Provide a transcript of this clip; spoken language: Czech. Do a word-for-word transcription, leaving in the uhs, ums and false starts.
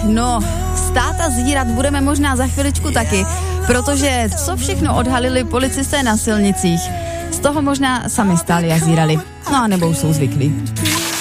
No, stát a zírat budeme možná za chviličku taky, protože co všechno odhalili policisté na silnicích, z toho možná sami stáli a zírali. No a nebo už jsou zvyklí.